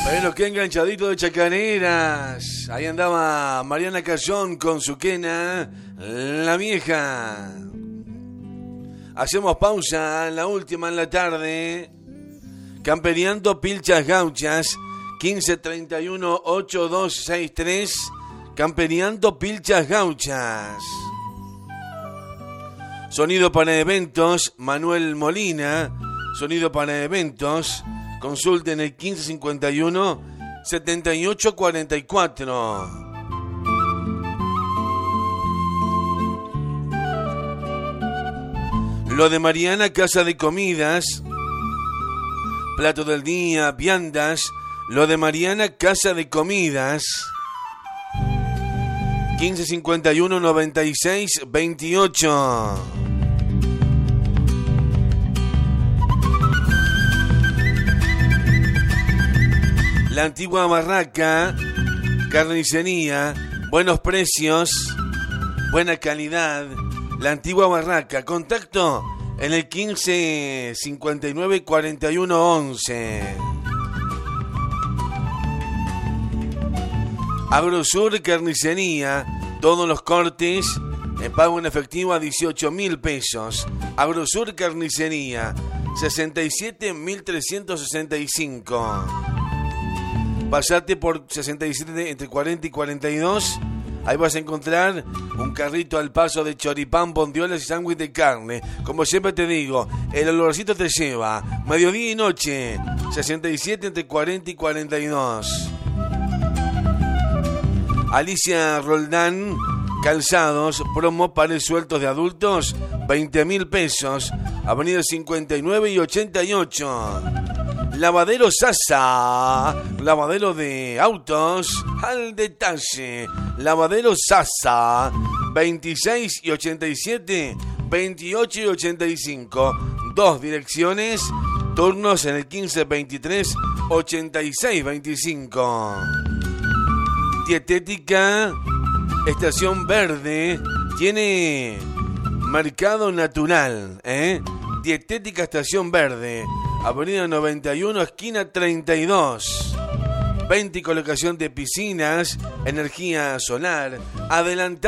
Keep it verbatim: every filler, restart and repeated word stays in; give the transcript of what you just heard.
Bueno, qué enganchadito de chacaneras. Ahí andaba Mariana Cayón con su quena, la vieja. Hacemos pausa, la última en la tarde. Campereando Pilchas Gauchas, quince treinta y uno ochenta y dos sesenta y tres. Campereando Pilchas Gauchas. Sonido para eventos, Manuel Molina. Sonido para eventos. Consulten el quince cincuenta y uno setenta y ocho cuarenta y cuatro. Lo de Mariana, casa de comidas. Plato del día, viandas. Lo de Mariana, casa de comidas. quince cincuenta y uno noventa y seis veintiocho. La antigua barraca, carnicería, buenos precios, buena calidad. La antigua barraca, contacto en el quince cincuenta y nueve cuarenta y uno once. Agrosur Carnicería, todos los cortes en pago en efectivo a dieciocho mil pesos. Agrosur Carnicería, sesenta y siete mil trescientos sesenta y cinco. Pasate por sesenta y siete entre cuarenta y cuarenta y dos. Ahí vas a encontrar un carrito al paso de choripán, bondiolas y sándwich de carne. Como siempre te digo, el olorcito te lleva. Mediodía y noche, sesenta y siete entre cuarenta y cuarenta y dos. Alicia Roldán, calzados, promo pares sueltos de adultos, veinte mil pesos. Avenida cincuenta y nueve y ochenta y ocho. Lavadero Sasa, lavadero de autos al detalle. Lavadero Sasa, veintiséis y ochenta y siete, veintiocho y ochenta y cinco. Dos direcciones, turnos en el quince veintitrés, ochenta y seis veinticinco. Dietética Estación Verde tiene mercado natural, ¿eh? Dietética Estación Verde, Avenida noventa y uno, esquina treinta y dos. veinte, colocación de piscinas, energía solar. Adelante.